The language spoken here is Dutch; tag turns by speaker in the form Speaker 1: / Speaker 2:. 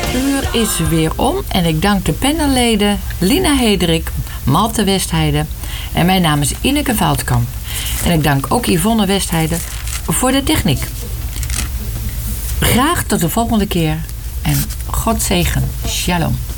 Speaker 1: uur is weer om en ik dank de panelleden Lina Hederik, Malte Westheide en mijn naam is Ineke Veldkamp. En ik dank ook Yvonne Westheide voor de techniek. Graag tot de volgende keer en God zegen. Shalom.